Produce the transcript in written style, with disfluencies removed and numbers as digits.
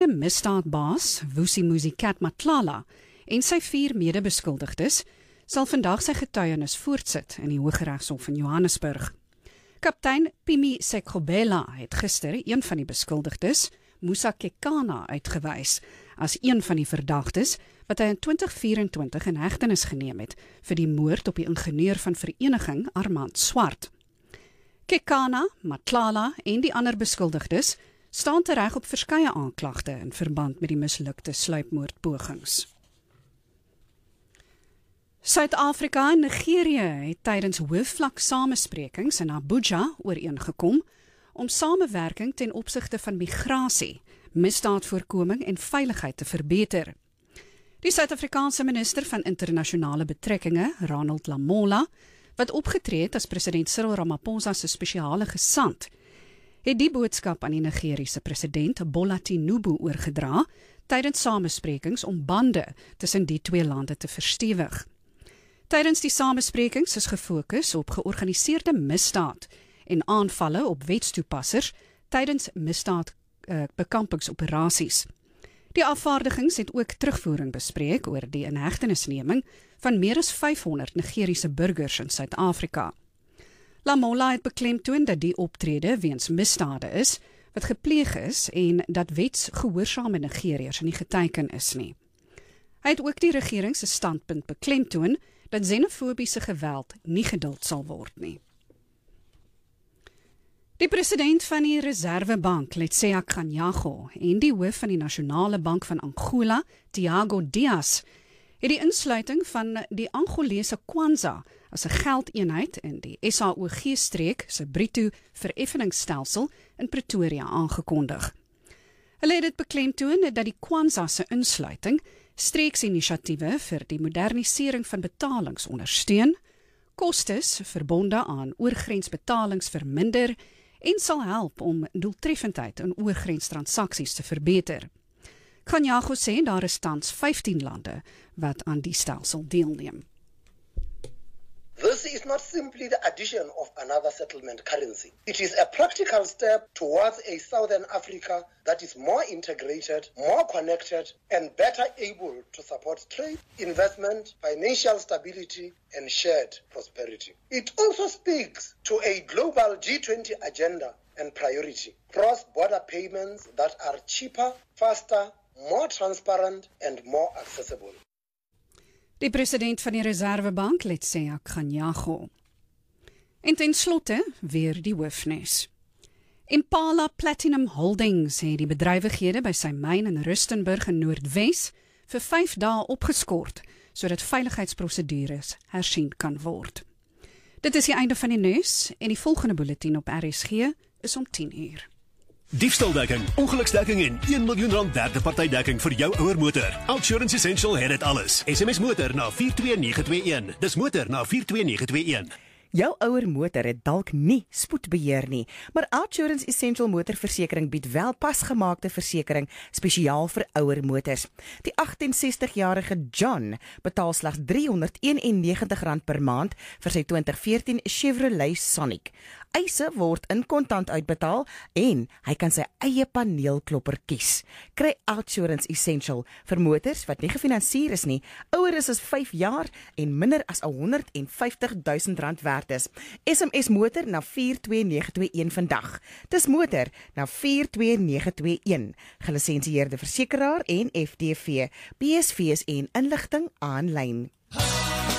geassosieerde misdaadbaas, Vusimuzi Cat Matlala, en sy 4 medebeskuldigdes, sal vandag sy getuienis voortsit in die Hooggeregshof in Johannesburg. Kaptein Pimi Sekgobela het gister een van die beskuldigdes, Musa Kekana, uitgewys as een van die verdagtes wat hy in 2024 in hegtenis geneem het vir die moord op die ingenieur van vereniging Armand Swart. Kekana, Matlala en die ander beskuldigdes staan tereg op verskeie aanklagte in verband met die mislukte sluipmoordpogings. Suid-Afrika en Nigerië het tydens hoofvlak samesprekings in Abuja ooreengekom om samewerking ten opsigte van migrasie, misdaadvoorkoming en veiligheid te verbeter. Die Suid-Afrikaanse minister van internasionale betrekkinge, Ronald Lamola, wat opgetree het as president Cyril Ramaphosa se spesiale gesant, het die boodskap aan die Nigeriese president Bola Tinubu oorgedra tydens samesprekings om bande tussen die twee lande te verstewig. Tydens die samesprekings is gefokus op georganiseerde misdaad en aanvalle op wetstoepassers tydens misdaadbekampingsoperasies. Die afvaardigings het ook terugvoering bespreek oor die inhegtenisneming van meer as 500 Nigeriese burgers in Suid-Afrika. Lamola het beklemtoon dat die optrede weens misdade is wat gepleeg is en dat wetsgehoorsame Nigeriërs nie geteiken is nie. Hy het ook die regering se standpunt beklemtoon dat xenofobiese geweld nie geduld sal word nie. Die president van die Reservebank, Letseya Kganyago, en die hoof van die Nasionale Bank van Angola, Tiago Dias, het die insluiting van die Angolese Kwanza as 'n geldeenheid in die SAOG-streek se bruto vereffeningsstelsel in Pretoria aangekondig. Hulle het dit beklemtoon dat die Kwanza se insluiting streeksinisiatiewe vir die modernisering van betalings ondersteun, kostes verbonde aan oorgrensbetalings verminder en sal help om doeltreffendheid in oorgrenstransaksies te verbeter. Kganyago sê daar is tans 15 lande wat aan die stelsel deelneem. This is not simply the addition of another settlement currency. It is a practical step towards a Southern Africa that is more integrated, more connected, and better able to support trade, investment, financial stability, and shared prosperity. It also speaks to a global G20 agenda and priority, cross-border payments that are cheaper, faster, more transparent, and more accessible. Die president van die Reservebank, Letseya Kganyago. En ten slotte weer die hoofnuus. Impala Platinum Holdings het die bedrywighede by sy myn in Rustenburg in Noordwes vir 5 dae opgeskort, sodat veiligheidsprosedures hersien kan word. Dit is die einde van die nuus en die volgende bulletin op RSG is om 10:00. Diefstaldekking, ongeluksdekking en R1 miljoen derde partydekking vir jou ouer motor. Outsurance Essential het dit alles. SMS motor na 42921. Dis motor na 42921. Jou ouer motor het dalk nie spoedbeheer nie, maar Outsurance Essential motorversekering bied wel pasgemaakte versekering spesiaal vir ouer motors. Die 68-jarige John betaal slegs R391 per maand vir sy 2014 Chevrolet Sonic. Eise word in kontant uitbetaal en hy kan sy eie paneelklopper kies. Kry Outsurance Essential vir motors wat nie gefinansier is nie, ouer is as 5 jaar en minder as R150,000 werd is. SMS motor na 42921 vandag. Dis motor na 42921. Gelisensieerde versekeraar en FDV. BSV's en inligting aanlyn.